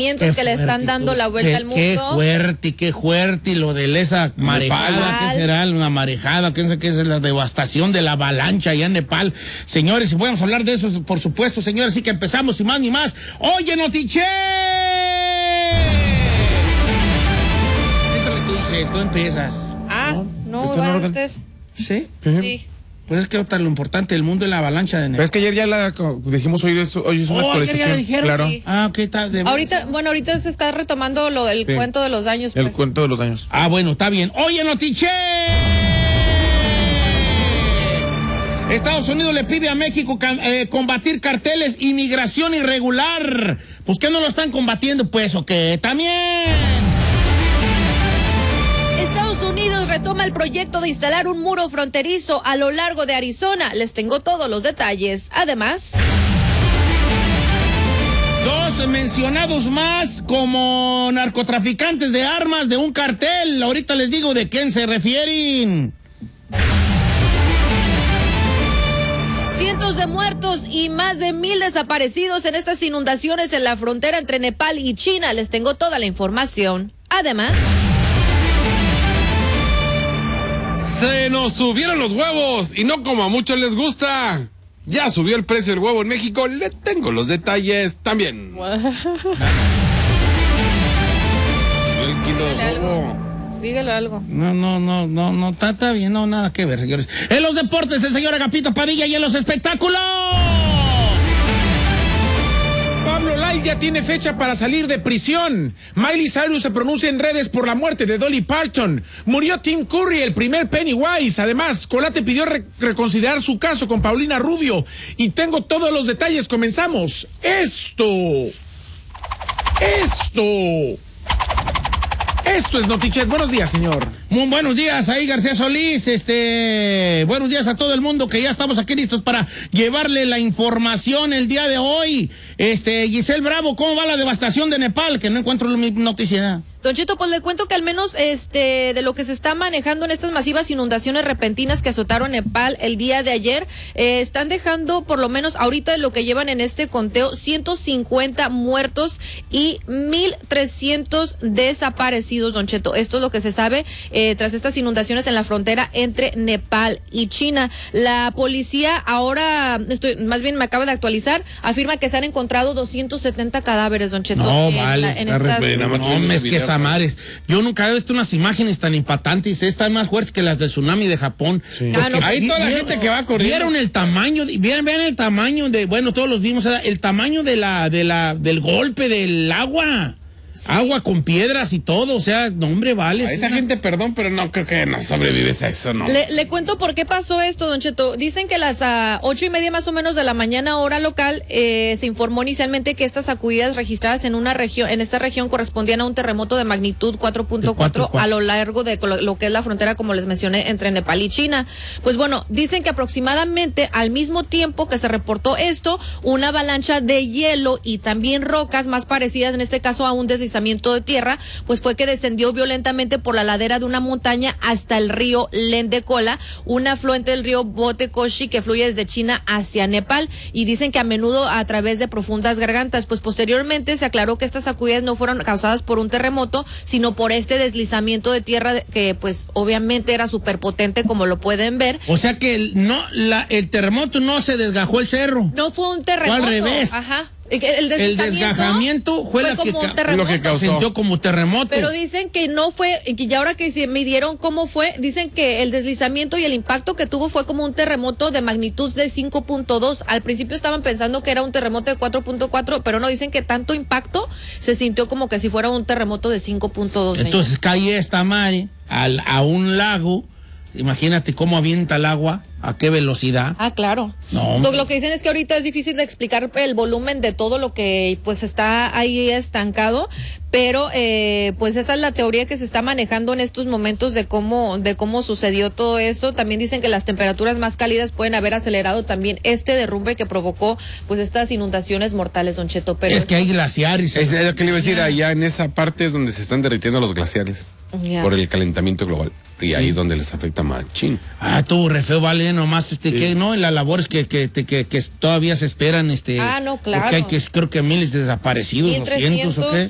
vientos que le están dando la vuelta al mundo. Qué fuerte, y lo de esa marejada, ¿qué será? Una marejada, ¿qué es la devastación de la avalancha allá en Nepal? Señores, y podemos hablar de eso, por supuesto, señores, así que empezamos, y más ni más. ¡Oye, Notiche! Tú empiezas. No, va antes. ¿Sí? Sí. Pues es que ahorita lo importante del mundo es la avalancha de Nepal. Pero es que ayer ya la dijimos, hoy es una actualización. Claro. Sí. Ok, está. Ahorita se está retomando el cuento de los daños. El cuento de los daños. Bueno, está bien. Oye, Notiche. Estados Unidos le pide a México combatir carteles y migración irregular. Pues que no lo están combatiendo, pues, o qué. También. Estados Unidos retoma el proyecto de instalar un muro fronterizo a lo largo de Arizona. Les tengo todos los detalles. Además, 2 mencionados más como narcotraficantes de armas de un cartel. Ahorita les digo de quién se refieren. cientos de muertos y más de 1,000 desaparecidos en estas inundaciones en la frontera entre Nepal y China. Les tengo toda la información. Además, se nos subieron los huevos y no como a muchos les gusta. Ya subió el precio del huevo en México. Le tengo los detalles también. El kilo de huevo. Dígalo algo. No, está bien, no, nada que ver, señores. En los deportes, el señor Agapito Padilla, y en los espectáculos. Pablo Lyle ya tiene fecha para salir de prisión. Miley Cyrus se pronuncia en redes por la muerte de Dolly Parton. Murió Tim Curry, el primer Pennywise. Además, Colate pidió reconsiderar su caso con Paulina Rubio. Y tengo todos los detalles. Comenzamos. Esto es Notichet. Buenos días, señor. Muy buenos días, ahí García Solís. Buenos días a todo el mundo, que ya estamos aquí listos para llevarle la información el día de hoy. Giselle Bravo, ¿cómo va la devastación de Nepal? Que no encuentro mi noticia. Don Cheto, pues le cuento que al menos de lo que se está manejando en estas masivas inundaciones repentinas que azotaron Nepal el día de ayer, están dejando por lo menos ahorita lo que llevan en este conteo 150 muertos y 1,300 desaparecidos, Don Cheto. Esto es lo que se sabe tras estas inundaciones en la frontera entre Nepal y China. La policía ahora, más bien me acaba de actualizar, afirma que se han encontrado 270 cadáveres, Don Cheto. No, vale. Es que Samares. Yo nunca he visto unas imágenes tan impactantes, están más fuertes que las del tsunami de Japón. Sí. Ahí toda la gente que va corriendo. Vieron el tamaño, vean el tamaño bueno, todos los vimos, el tamaño del golpe del agua. Sí. Agua con piedras y todo, o sea, no, hombre, vale. A esa gente, perdón, pero no creo que no sobrevives a eso, ¿no? Le cuento por qué pasó esto, Don Cheto. Dicen que a las 8:30 más o menos de la mañana, hora local, se informó inicialmente que estas sacudidas registradas en esta región correspondían a un terremoto de magnitud 4.4 a lo largo de lo que es la frontera, como les mencioné, entre Nepal y China. Pues bueno, dicen que aproximadamente al mismo tiempo que se reportó esto, una avalancha de hielo y también rocas más parecidas, en este caso a un deslizamiento de tierra, pues fue que descendió violentamente por la ladera de una montaña hasta el río Lendekola, un afluente del río Botekoshi que fluye desde China hacia Nepal, y dicen que a menudo a través de profundas gargantas. Pues posteriormente se aclaró que estas sacudidas no fueron causadas por un terremoto, sino por este deslizamiento de tierra que pues obviamente era súper potente, como lo pueden ver. O sea que el terremoto no se desgajó el cerro. No fue un terremoto. Fue al revés. Ajá. El desgajamiento fue lo que causó. Sintió como terremoto. Pero dicen que no fue, que ya ahora que se midieron cómo fue, dicen que el deslizamiento y el impacto que tuvo fue como un terremoto de magnitud de 5.2. Al principio estaban pensando que era un terremoto de 4.4, pero no, dicen que tanto impacto se sintió como que si fuera un terremoto de 5.2. Entonces cae esta madre a un lago. Imagínate cómo avienta el agua, a qué velocidad. Ah, claro. No, lo que dicen es que ahorita es difícil de explicar el volumen de todo lo que pues está ahí estancado, pero pues esa es la teoría que se está manejando en estos momentos de cómo sucedió todo esto. También dicen que las temperaturas más cálidas pueden haber acelerado también este derrumbe que provocó pues estas inundaciones mortales, Don Cheto. Pero es que hay glaciares. Es lo que le iba a decir, allá en esa parte es donde se están derritiendo los glaciares por el calentamiento global. Y ahí es donde les afecta machín. Tú, re feo, vale, nomás, que no, en las labores que todavía se esperan, no, claro. Porque hay creo que miles de desaparecidos, 200 o qué.